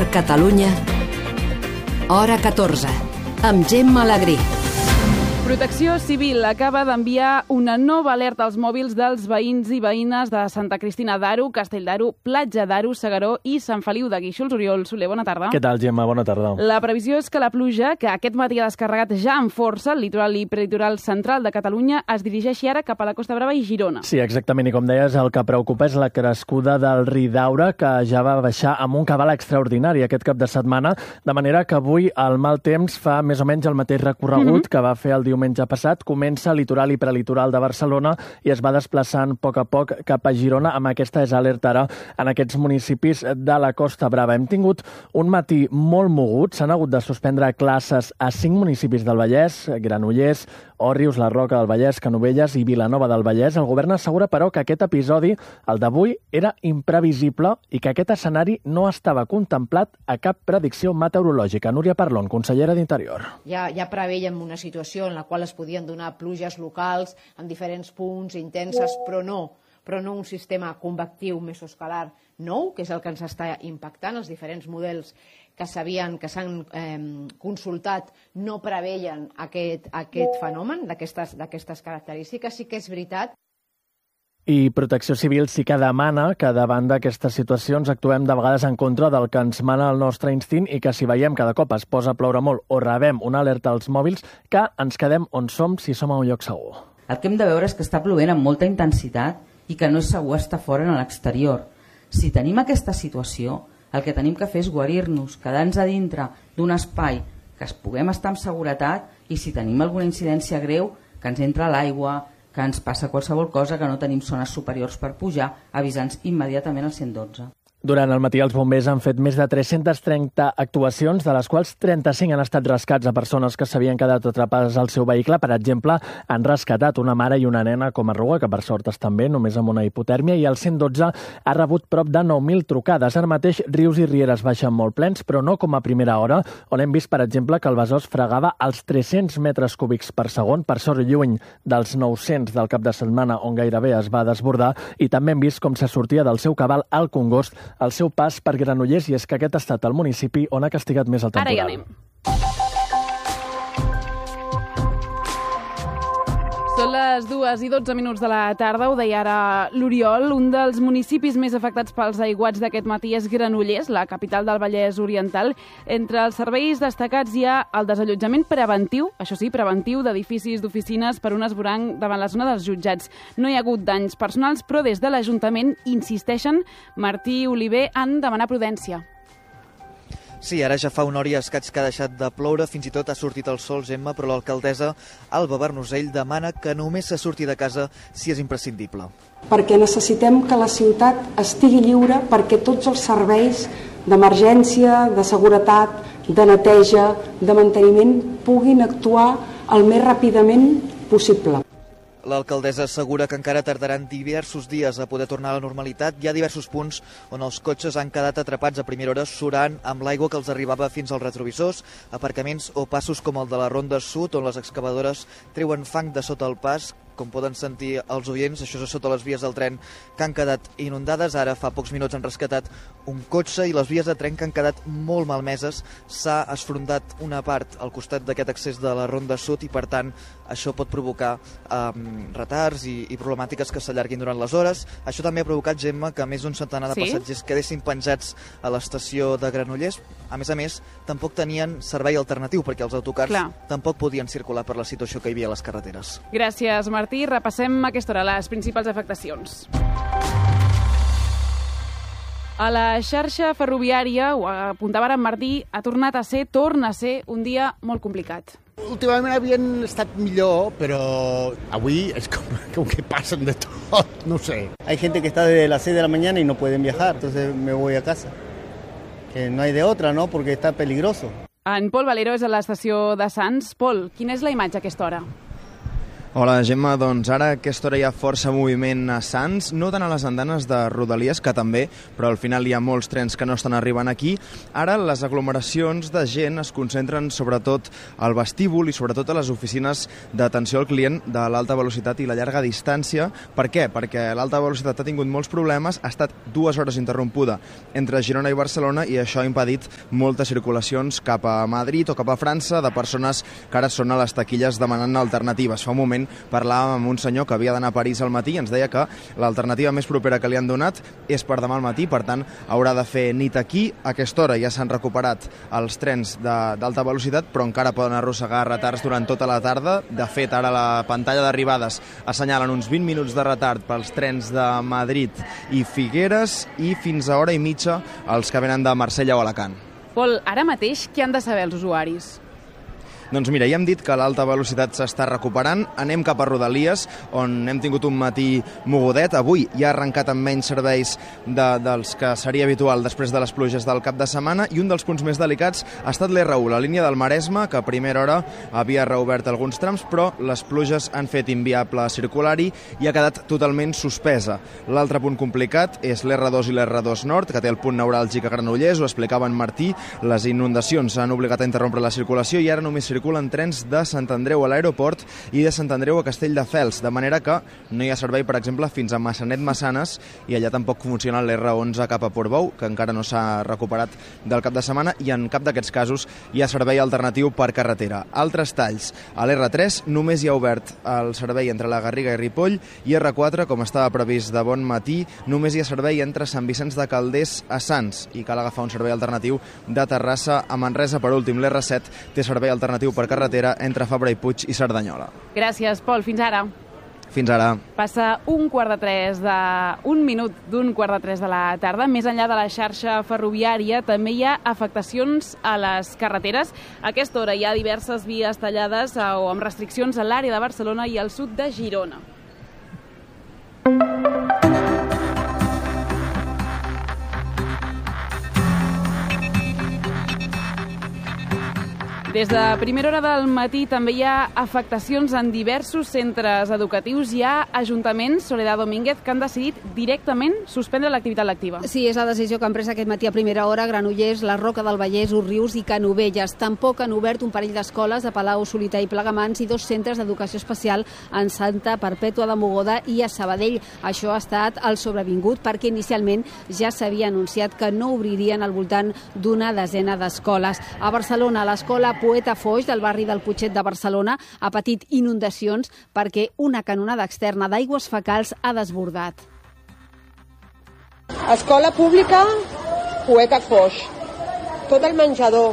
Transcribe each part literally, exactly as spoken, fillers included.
Catalunya, hora catorze, amb Gemma Alegrí. Protecció Civil acaba d'enviar una nova alerta als mòbils dels veïns i veïnes de Santa Cristina d'Aro, Castell d'Aro, Platja d'Aro, Segaró i Sant Feliu de Guíxols. Oriol Soler, bona tarda. Què tal, Gemma? Bona tarda. La previsió és que la pluja, que aquest matí ha descarregat ja amb força el litoral i prelitoral central de Catalunya, es dirigeixi ara cap a la Costa Brava i Girona. Sí, exactament. I com deies, el que preocupa és la crescuda del Ridaura, que ja va baixar amb un cabal extraordinari aquest cap de setmana, de manera que avui el mal temps fa més o menys el mateix recorregut mm-hmm. que va fer el diumenge passat. Comença al litoral i prelitoral de Barcelona i es va desplaçant a poc a poc cap a Girona, amb aquesta és alerta ara en aquests municipis de la Costa Brava. Hem tingut un matí molt mogut, s'han hagut de suspendre classes a cinc municipis del Vallès, Granollers, Òrrius, la Roca del Vallès, Canovelles i Vilanova del Vallès. El govern assegura, però, que aquest episodi, el d'avui, era imprevisible i que aquest escenari no estava contemplat a cap predicció meteorològica. Núria Parlon, consellera d'Interior. Ja, ja preveiem una situació en la qual es podien donar pluges locals en diferents punts intenses, però no, però no un sistema convectiu mesoescalar nou, que és el que ens està impactant. Els diferents models que sabien, que s'han eh, consultat, no preveien aquest, aquest fenomen d'aquestes d'aquestes característiques. Sí que és veritat. I Protecció Civil sí que demana que davant d'aquestes situacions actuem de vegades en contra del que ens mana el nostre instint i que si veiem que de cop es posa a ploure molt o rebem una alerta als mòbils, que ens quedem on som si som a un lloc segur. El que hem de veure és que està plovent amb molta intensitat i que no és segur estar fora en l'exterior. Si tenim aquesta situació, el que tenim que fer és guarir-nos, quedar-nos a dintre d'un espai que es puguem estar amb seguretat i si tenim alguna incidència greu, que ens entra l'aigua, que ens passa qualsevol cosa, que no tenim zones superiors per pujar, avisant immediatament al cent i dotze. Durant el matí els bombers han fet més de tres-centes trenta actuacions, de les quals trenta-cinc han estat rescats a persones que s'havien quedat atrapades al seu vehicle. Per exemple, han rescatat una mare i una nena com a Rua, que per sort estan bé, només amb una hipotèrmia, i el cent i dotze ha rebut prop de nou mil trucades. Ara mateix rius i rieres baixen molt plens, però no com a primera hora, on hem vist, per exemple, que el Besòs fregava als tres-cents metres cúbics per segon, per sort lluny dels nou-cents del cap de setmana, on gairebé es va desbordar, i també hem vist com se sortia del seu cabal al Congost el seu pas per Granollers, i és que aquest ha estat el municipi on ha castigat més el temporal. Ara ja anem. Són les dues i dotze minuts de la tarda, ho deia ara l'Oriol. Un dels municipis més afectats pels aiguats d'aquest matí és Granollers, la capital del Vallès Oriental. Entre els serveis destacats hi ha el desallotjament preventiu, això sí, preventiu, d'edificis d'oficines per un esvoranc davant la zona dels jutjats. No hi ha hagut danys personals, però des de l'Ajuntament insisteixen, Martí Oliver, en demanar prudència. Sí, ara ja fa una hora i escaig que ha deixat de ploure, fins i tot ha sortit el sol, Gemma, però l'alcaldessa Alba Bernusell demana que només se surti de casa si és imprescindible. Perquè necessitem que la ciutat estigui lliure perquè tots els serveis d'emergència, de seguretat, de neteja, de manteniment puguin actuar el més ràpidament possible. L'alcaldessa assegura que encara tardaran diversos dies a poder tornar a la normalitat. Hi ha diversos punts on els cotxes han quedat atrapats a primera hora surant amb l'aigua que els arribava fins als retrovisors, aparcaments o passos com el de la Ronda Sud, on les excavadores treuen fang de sota el pas. Com poden sentir els oients, això és sota les vies del tren que han quedat inundades. Ara fa pocs minuts han rescatat un cotxe i les vies de tren que han quedat molt malmeses. S'ha esfrontat una part al costat d'aquest accés de la Ronda Sud i, per tant, això pot provocar um, retards i, i problemàtiques que s'allarguin durant les hores. Això també ha provocat, Gemma, que més d'un centenar de sí? passatgers quedessin penjats a l'estació de Granollers. A més a més, tampoc tenien servei alternatiu perquè els autocars Clar. tampoc podien circular per la situació que hi havia a les carreteres. Gràcies, Martí. Repassem a aquesta hora les principals afectacions. A la xarxa ferroviària, ho apuntava ara en Martí, ha tornat a ser, torna a ser, un dia molt complicat. Últimament havien estat millor, però avui és com, com que passen de tot, no sé. Hay gente que está desde las seis de la mañana y no pueden viajar, entonces me voy a casa. Que no hay de otra, ¿no? Porque está peligroso. En Pol Valero és a l'estació de Sants. Pol, quina és la imatge a aquesta hora? Hola, Gemma. Doncs ara a aquesta hora hi ha força moviment a Sants, no tant a les andanes de Rodalies, que també, però al final hi ha molts trens que no estan arribant aquí. Ara les aglomeracions de gent es concentren sobretot al vestíbul i sobretot a les oficines d'atenció al client de l'alta velocitat i la llarga distància. Per què? Perquè l'alta velocitat ha tingut molts problemes, ha estat dues hores interrompuda entre Girona i Barcelona i això ha impedit moltes circulacions cap a Madrid o cap a França de persones que ara són a les taquilles demanant alternatives. Fa un moment parlàvem amb un senyor que havia d'anar a París al matí i ens deia que l'alternativa més propera que li han donat és per demà al matí, per tant haurà de fer nit aquí. A aquesta hora ja s'han recuperat els trens d'alta velocitat, però encara poden arrossegar retards durant tota la tarda. De fet, ara la pantalla d'arribades assenyalen uns vint minuts de retard pels trens de Madrid i Figueres i fins a hora i mitja els que venen de Marsella o Alacant. Pol, ara mateix què han de saber els usuaris? Doncs mira, ja hem dit que l'alta velocitat s'està recuperant. Anem cap a Rodalies, on hem tingut un matí mogudet. Avui ja ha arrencat amb menys serveis de, dels que seria habitual després de les pluges del cap de setmana, i un dels punts més delicats ha estat l'R u, la línia del Maresme, que a primera hora havia reobert alguns trams, però les pluges han fet inviable circular-hi i ha quedat totalment suspesa. L'altre punt complicat és l'R dos i l'R dos Nord, que té el punt neuràlgic a Granollers. Ho explicava en Martí, les inundacions han obligat a interrompre la circulació i ara només circulen trens de Sant Andreu a l'aeroport i de Sant Andreu a Castelldefels, de manera que no hi ha servei, per exemple, fins a Massanet-Massanes, i allà tampoc funciona l'R onze cap a Portbou, que encara no s'ha recuperat del cap de setmana, i en cap d'aquests casos hi ha servei alternatiu per carretera. Altres talls. A l'R tres només hi ha obert el servei entre la Garriga i Ripoll, i R quatre, com estava previst de bon matí, només hi ha servei entre Sant Vicenç de Calders a Sants, i cal agafar un servei alternatiu de Terrassa a Manresa. Per últim, l'R set té servei alternatiu per carretera entre Fabra i Puig i Cerdanyola. Gràcies, Pol. Fins ara. Fins ara. Passa un quart de tres de... un minut d'un quart de tres de la tarda. Més enllà de la xarxa ferroviària, també hi ha afectacions a les carreteres. A aquesta hora hi ha diverses vies tallades o amb restriccions a l'àrea de Barcelona i al sud de Girona. Des de primera hora del matí també hi ha afectacions en diversos centres educatius. Hi ha ajuntaments, Soledad Domínguez, que han decidit directament suspendre l'activitat lectiva. Sí, és la decisió que han pres aquest matí a primera hora Granollers, la Roca del Vallès, Òrrius i Canovelles. Tampoc han obert un parell d'escoles a Palau Solità i Plegamans i dos centres d'educació especial en Santa Perpètua de Mogoda i a Sabadell. Això ha estat el sobrevingut perquè inicialment ja s'havia anunciat que no obririen al voltant d'una desena d'escoles. A Barcelona, l'escola Poeta Foix del barri del Putxet de Barcelona ha patit inundacions perquè una canonada externa d'aigües fecals ha desbordat. Escola pública Poeta Foix. Tot el menjador.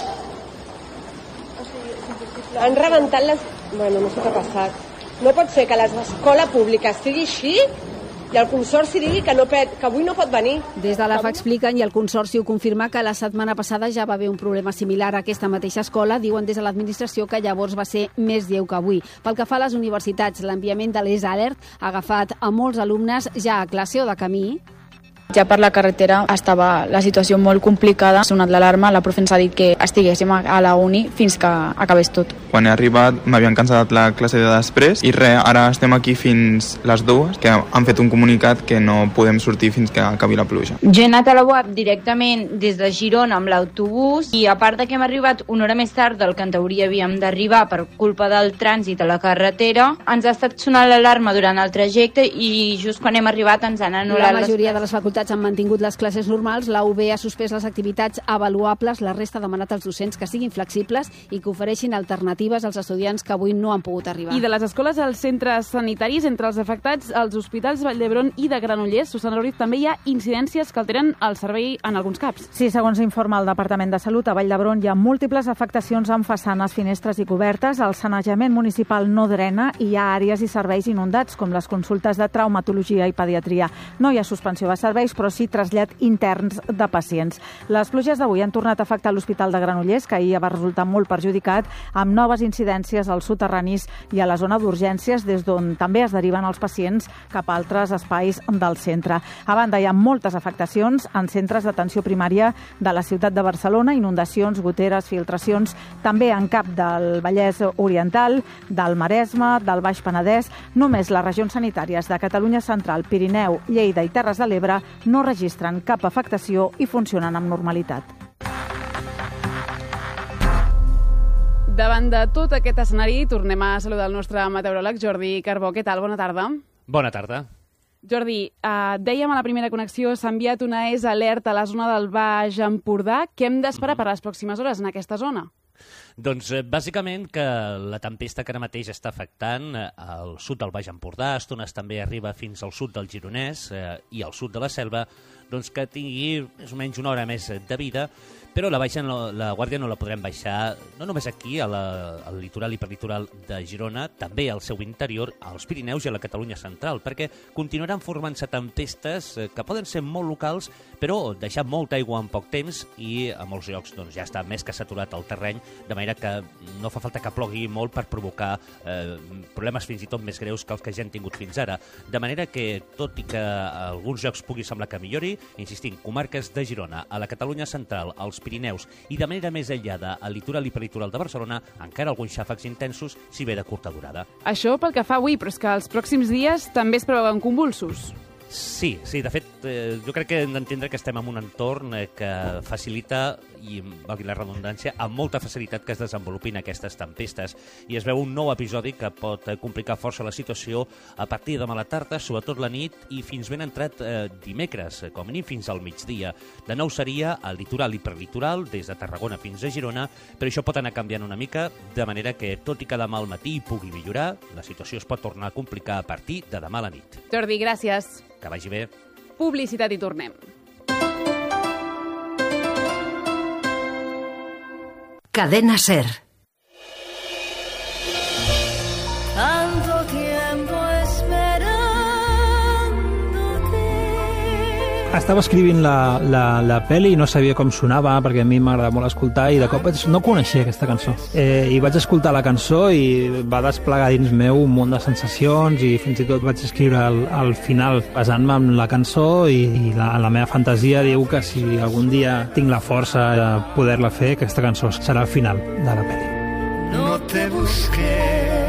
Han rebentat les... Bueno, no sé què ha passat. No pot ser que l'escola pública estigui així i el Consorci digui que, no pet, que avui no pot venir. Des de l'A F A expliquen i el Consorci ho confirma que la setmana passada ja va haver un problema similar a aquesta mateixa escola. Diuen des de l'administració que llavors va ser més lleu que avui. Pel que fa a les universitats, l'enviament de l'E S Alert ha agafat a molts alumnes ja a classe o de camí. Ja per la carretera estava la situació molt complicada. Ha sonat l'alarma, la profe ens ha dit que estiguéssim a la uni fins que acabés tot. Quan he arribat m'havien cancel·lat la classe de després i res, ara estem aquí fins les dues, que han fet un comunicat que no podem sortir fins que acabi la pluja. Jo he anat a la U A P directament des de Girona amb l'autobús i a part de que hem arribat una hora més tard del que en teoria havíem d'arribar per culpa del trànsit a la carretera, ens ha estat sonant l'alarma durant el trajecte i just quan hem arribat ens han anul·lat. La majoria de les facultats han mantingut les classes normals, la U B ha suspès les activitats avaluables, la resta ha demanat als docents que siguin flexibles i que ofereixin alternatives als estudiants que avui no han pogut arribar. I de les escoles als centres sanitaris, entre els afectats, als hospitals Vall d'Hebron i de Granollers, Susana Ruiz, també hi ha incidències que alteren el servei en alguns caps. Sí, segons informa el Departament de Salut, a Vall d'Hebron hi ha múltiples afectacions en façanes, finestres i cobertes, el sanejament municipal no drena i hi ha àrees i serveis inundats, com les consultes de traumatologia i pediatria. No hi ha suspensió de serveis, serveis, però sí trasllat interns de pacients. Les pluges d'avui han tornat a afectar l'Hospital de Granollers, que ahir va resultar molt perjudicat, amb noves incidències als soterranis i a la zona d'urgències, des d'on també es deriven els pacients cap a altres espais del centre. A banda, hi ha moltes afectacions en centres d'atenció primària de la ciutat de Barcelona, inundacions, goteres, filtracions, també en cap del Vallès Oriental, del Maresme, del Baix Penedès. Només les regions sanitàries de Catalunya Central, Pirineu, Lleida i Terres de l'Ebre no registren cap afectació i funcionen amb normalitat. Davant de tot aquest escenari, tornem a saludar el nostre meteoròleg Jordi Carbó. Què tal? Bona tarda. Bona tarda. Jordi, eh, dèiem a la primera connexió, s'ha enviat una E S alert a la zona del Baix Empordà. Què hem d'esperar per les pròximes hores en aquesta zona? Doncs eh, bàsicament que la tempesta que ara mateix està afectant eh, al sud del Baix Empordà, a estones també arriba fins al sud del Gironès eh, i al sud de la Selva, doncs que tingui més o menys una hora més de vida, però la, baixa, no, la guàrdia no la podrem baixar no només aquí, a la, al litoral i perlitoral de Girona, també al seu interior, als Pirineus i a la Catalunya central, perquè continuaran formant-se tempestes eh, que poden ser molt locals, però deixar molta aigua en poc temps i a molts llocs doncs, ja està més que saturat el terreny, de manera que no fa falta que plogui molt per provocar eh, problemes fins i tot més greus que els que ja hem tingut fins ara. De manera que, tot i que a alguns llocs pugui semblar que millori, insistim, comarques de Girona, a la Catalunya central, als Pirineus i de manera més aïllada al litoral i peritoral de Barcelona, encara alguns xàfecs intensos, si bé de curta durada. Això pel que fa avui, però és que els pròxims dies també es preveuen convulsos. Sí, sí, de fet, eh, jo crec que hem d'entendre que estem en un entorn eh, que facilita, i valgui la redundància, amb molta facilitat que es desenvolupin aquestes tempestes. I es veu un nou episodi que pot eh, complicar força la situació a partir de demà a la tarda, sobretot la nit, i fins ben entrat eh, dimecres, com a mínim fins al migdia. De nou seria al litoral i perlitoral, des de Tarragona fins a Girona, però això pot anar canviant una mica, de manera que, tot i que demà al matí pugui millorar, la situació es pot tornar a complicar a partir de demà a la nit. Jordi, gràcies. Que vagi bé. Publicitat i tornem. Cadena SER. Tanto tiempo esperándote. Estava escrivint la, la, la pel·li i no sabia com sonava, perquè a mi m'agrada molt escoltar, i de cop no coneixia aquesta cançó. Eh, I vaig escoltar la cançó i va desplegar dins meu un munt de sensacions, i fins i tot vaig escriure al, al final basant-me en la cançó, i, i la, la meva fantasia diu que si algun dia tinc la força de poder-la fer, aquesta cançó serà el final de la pel·li. No te busqué,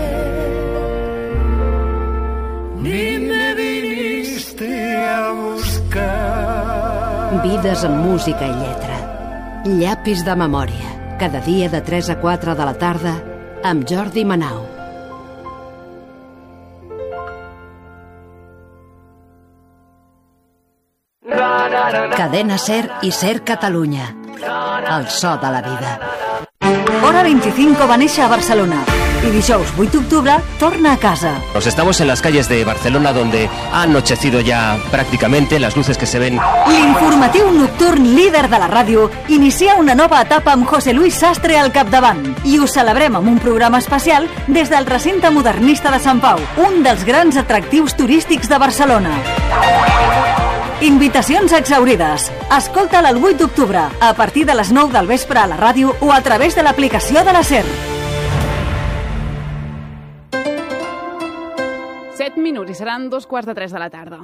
ni me viniste a buscar. Vides amb música i lletra. Llapis de memòria. Cada dia de tres a quatre de la tarda amb Jordi Manau. Cadena SER i SER Catalunya. El so de la vida. Hora veinticinco va néixer a Barcelona y dijous vuit d'octubre torna a casa. Nos estamos en las calles de Barcelona, donde ha anochecido ya prácticamente, las luces que se ven. L'informatiu nocturn líder de la ràdio inicia una nova etapa amb José Luis Sastre al capdavant, i ho celebrem amb un programa especial des del recinte modernista de Sant Pau, un dels grans atractius turístics de Barcelona. Invitacions exaurides. Escolta'l el vuit d'octubre, a partir de les nou del vespre a la ràdio o a través de l'aplicació de la SER. set minuts i seran dos quarts de tres de la tarda.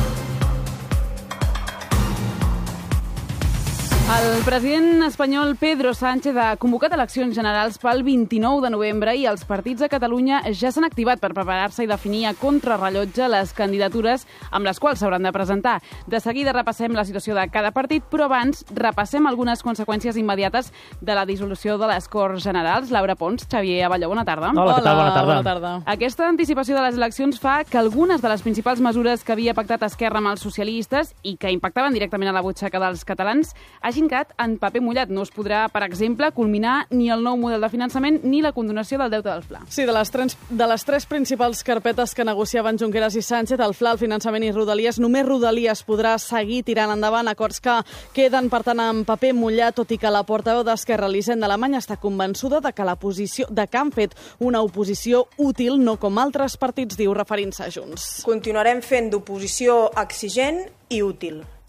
El president espanyol Pedro Sánchez ha convocat eleccions generals pel vint-i-nou de novembre i els partits a Catalunya ja s'han activat per preparar-se i definir a contrarrellotge les candidatures amb les quals s'hauran de presentar. De seguida repassem la situació de cada partit, però abans repassem algunes conseqüències immediates de la dissolució de les Corts Generals. Laura Pons, Xavier Abelló, bona tarda. Hola, què tal? Bona tarda. Bona tarda. Aquesta anticipació de les eleccions fa que algunes de les principals mesures que havia pactat Esquerra amb els socialistes i que impactaven directament a la butxaca dels catalans hagin quedat en paper mullat. No es podrà, per exemple, culminar ni el nou model de finançament ni la condonació del deute del Fla. Sí, de les, tres, de les tres principals carpetes que negociaven Junqueras i Sánchez, el Fla, el finançament i Rodalies, només Rodalies podrà seguir tirant endavant acords que queden, per tant, en paper mullat, tot i que la portaveu d'Esquerra, Elisenda Alemany, està convençuda de que la posició de que han fet una oposició útil, no com altres partits, diu, referint-se a Junts. Continuarem fent d'oposició exigent i útil.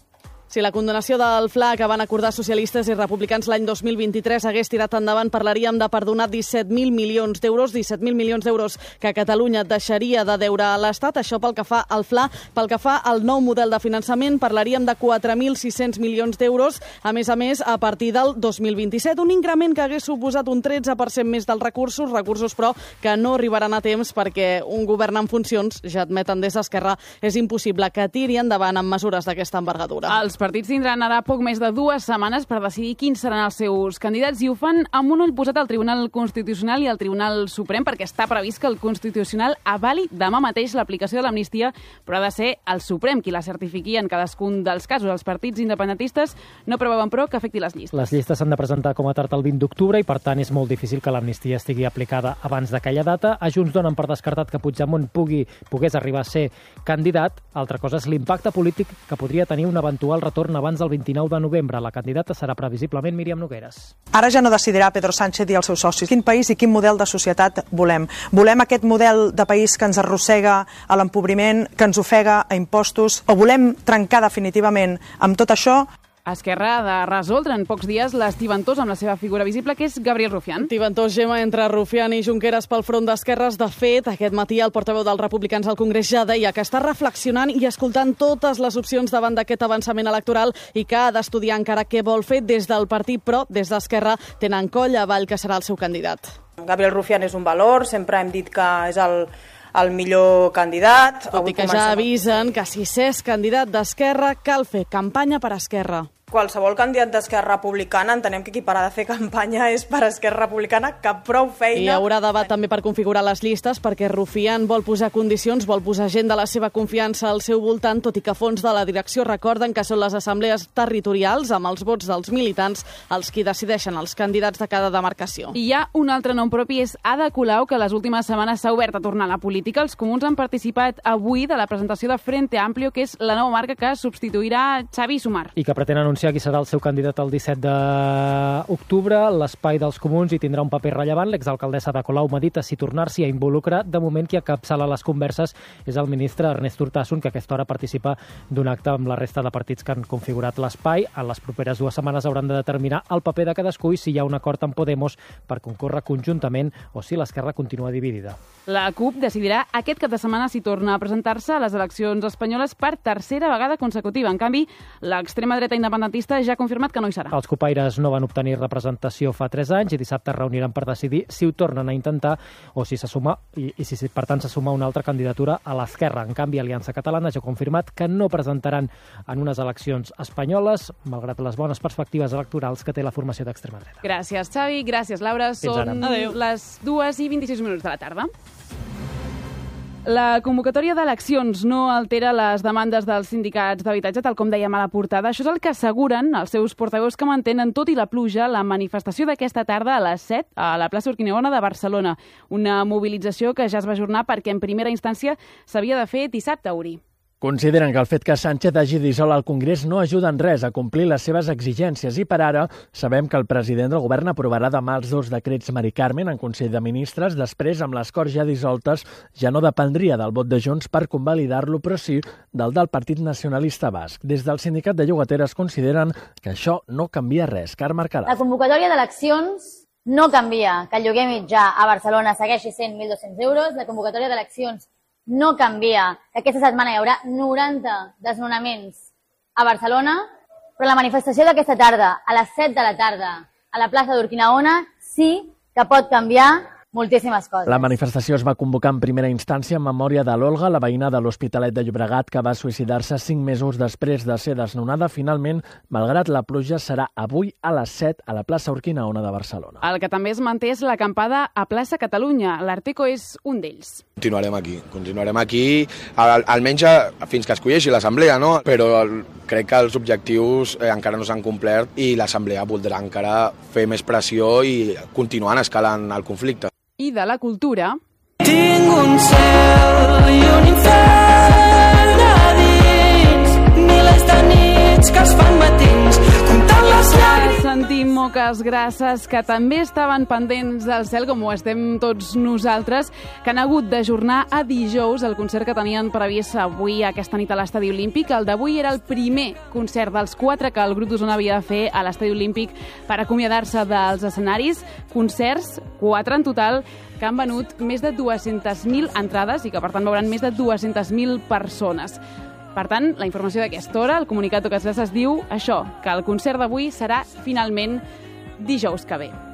Si la condonació del Fla que van acordar socialistes i republicans l'any dos mil vint-i-tres hagués tirat endavant, parlaríem de perdonar disset mil milions d'euros, disset mil milions d'euros que Catalunya deixaria de deure a l'Estat. Això pel que fa al Fla. Pel que fa al nou model de finançament, parlaríem de quatre mil sis-cents milions d'euros, a més a més, a partir del dos mil vint-i-set. Un increment que hagués suposat un tretze per cent més dels recursos, recursos, però, que no arribaran a temps perquè un govern en funcions, ja admeten des d'Esquerra, és impossible que tiri endavant amb mesures d'aquesta envergadura. Els partits tindran ara poc més de dues setmanes per decidir quins seran els seus candidats i ho fan amb un ull posat al Tribunal Constitucional i al Tribunal Suprem, perquè està previst que el Constitucional avali demà mateix l'aplicació de l'amnistia, però ha de ser el Suprem qui la certifiqui en cadascun dels casos. Els partits independentistes no preveuen, però, que afecti les llistes. Les llistes s'han de presentar com a tard el vint d'octubre i, per tant, és molt difícil que l'amnistia estigui aplicada abans d'aquella data. A Junts donen per descartat que Puigdemont pugui, pogués arribar a ser candidat. Altra cosa és l'impacte polític que podria tenir un eventual retorn abans del vint-i-nou de novembre. La candidata serà previsiblement Míriam Nogueres. Ara ja no decidirà Pedro Sánchez i els seus socis quin país i quin model de societat volem. Volem aquest model de país que ens arrossega a l'empobriment, que ens ofega a impostos, o volem trencar definitivament amb tot això? Esquerra ha de resoldre en pocs dies l'estibantós amb la seva figura visible, que és Gabriel Rufián. Tibantós, Gemma, entre Rufián i Junqueras pel front d'esquerres. De fet, aquest matí el portaveu dels republicans al Congrés ja deia que està reflexionant i escoltant totes les opcions davant d'aquest avançament electoral i que ha d'estudiar encara què vol fer des del partit, però des d'Esquerra tenen coll avall que serà el seu candidat. Gabriel Rufián és un valor, sempre hem dit que és el el millor candidat. Tot i que ja avisen que si s'és candidat d'Esquerra cal fer campanya per Esquerra. Qualsevol candidat d'Esquerra Republicana, entenem que qui para de fer campanya és per Esquerra Republicana, que prou feina... Hi haurà debat també per configurar les llistes, perquè Rufián vol posar condicions, vol posar gent de la seva confiança al seu voltant, tot i que fons de la direcció recorden que són les assemblees territorials, amb els vots dels militants, els qui decideixen els candidats de cada demarcació. I hi ha un altre nom propi, és Ada Colau, que les últimes setmanes s'ha obert a tornar a la política. Els comuns han participat avui de la presentació de Frente Amplio, que és la nova marca que substituirà Xavi Sumar. I que pretén anunciar qui serà el seu candidat el disset d'octubre. L'espai dels comuns hi tindrà un paper rellevant. L'exalcaldessa de Colau medita si tornar-s'hi a involucrar. De moment, qui encapçala les converses és el ministre Ernest Urtasun, que a aquesta hora participa d'un acte amb la resta de partits que han configurat l'espai. En les properes dues setmanes hauran de determinar el paper de cadascú i si hi ha un acord amb Podemos per concórrer conjuntament o si l'Esquerra continua dividida. La CUP decidirà aquest cap de setmana si torna a presentar-se a les eleccions espanyoles per tercera vegada consecutiva. En canvi, l'extrema dreta independentista ja ha confirmat que no hi serà. Els copaires no van obtenir representació fa tres anys i dissabte es reuniran per decidir si ho tornen a intentar o si s'assuma i, i si per tant s'assuma una altra candidatura a l'Esquerra. En canvi, Aliança Catalana ja ha confirmat que no presentaran en unes eleccions espanyoles, malgrat les bones perspectives electorals que té la formació d'extrema dreta. Gràcies, Xavi. Gràcies, Laura. Són les dues i vint-i-sis minuts de la tarda. La convocatòria d'eleccions no altera les demandes dels sindicats d'habitatge, tal com dèiem a la portada. Això és el que asseguren els seus portaveus, que mantenen, tot i la pluja, la manifestació d'aquesta tarda a les set a la plaça Urquinaona de Barcelona. Una mobilització que ja es va ajornar perquè en primera instància s'havia de fer dissabte, Uri. Consideren que el fet que Sánchez hagi dissolt el Congrés no ajuda en res a complir les seves exigències i per ara sabem que el president del govern aprovarà demà els dos decrets Mari Carmen en Consell de Ministres. Després, amb les Corts ja dissoltes, ja no dependria del vot de Junts per convalidar-lo, però sí del del Partit Nacionalista Basc. Des del sindicat de llogateres consideren que això no canvia res. Carme Arcalà. La convocatòria d'eleccions no canvia. Que el lloguer mitjà a Barcelona segueixi sent mil dos-cents euros. La convocatòria d'eleccions no canvia, que aquesta setmana hi haurà noranta desnonaments a Barcelona, però la manifestació d'aquesta tarda, a les set de la tarda, a la plaça d'Urquinaona, sí que pot canviar moltíssimes coses. La manifestació es va convocar en primera instància en memòria de l'Olga, la veïna de l'Hospitalet de Llobregat, que va suïcidar-se cinc mesos després de ser desnonada. Finalment, malgrat la pluja, serà avui a les set a la plaça Urquinaona de Barcelona. El que també es manté és l'acampada a plaça Catalunya. L'Arteco és un d'ells. Continuarem aquí, continuarem aquí, al, almenys fins que es colleixi l'assemblea, no? Però el, crec que els objectius eh, encara no s'han complert i l'assemblea voldrà encara fer més pressió i continuar escalant el conflicte. I de la cultura... Tinc un cel i un infern a dins, milers de nits que es fan matins, comptant les llàgrimes... sentim, moques grasses, que també estaven pendents del cel, com ho estem tots nosaltres, que han hagut d'ajornar a dijous el concert que tenien previst avui, aquesta nit a l'Estadi Olímpic. El d'avui era el primer concert dels quatre que el grup d'Osona havia de fer a l'Estadi Olímpic per acomiadar-se dels escenaris. Concerts, quatre en total, que han venut més de dues-centes mil entrades i que, per tant, veuran més de dues-centes mil persones. Per tant, la informació d'aquesta hora, el comunicat que es diu això, que el concert d'avui serà finalment dijous que ve.